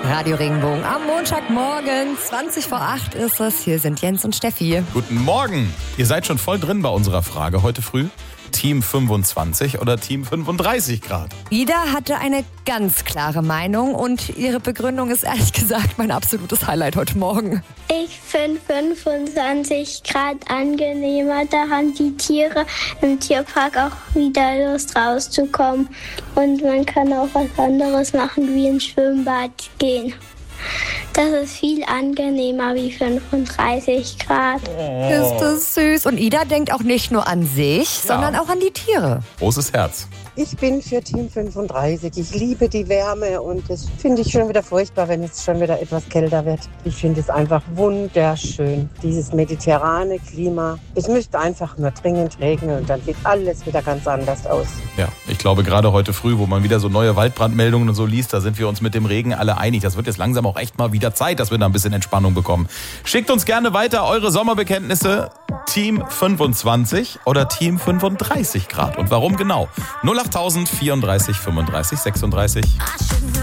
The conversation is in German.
Radio Regenbogen am Montagmorgen, 20 vor 8 ist es. Hier sind Jens und Steffi. Guten Morgen. Ihr seid schon voll drin bei unserer Frage heute früh. Team 25 oder Team 35 Grad? Ida hatte eine ganz klare Meinung und ihre Begründung ist ehrlich gesagt mein absolutes Highlight heute Morgen. Ich finde 25 Grad angenehmer, da haben die Tiere im Tierpark auch wieder Lust rauszukommen. Und man kann auch was anderes machen, wie ins Schwimmbad gehen. Das ist viel angenehmer wie 35 Grad. Ist das süß. Und Ida denkt auch nicht nur an sich, sondern auch an die Tiere. Großes Herz. Ich bin für Team 35. Ich liebe die Wärme und das finde ich schon wieder furchtbar, wenn es schon wieder etwas kälter wird. Ich finde es einfach wunderschön, dieses mediterrane Klima. Es müsste einfach nur dringend regnen und dann sieht alles wieder ganz anders aus. Ja, ich glaube gerade heute früh, wo man wieder so neue Waldbrandmeldungen und so liest, da sind wir uns mit dem Regen alle einig. Das wird jetzt langsam auch echt mal wieder Zeit, dass wir da ein bisschen Entspannung bekommen. Schickt uns gerne weiter eure Sommerbekenntnisse. Team 25 oder Team 35 Grad. Und warum genau? 08000 34 35 36.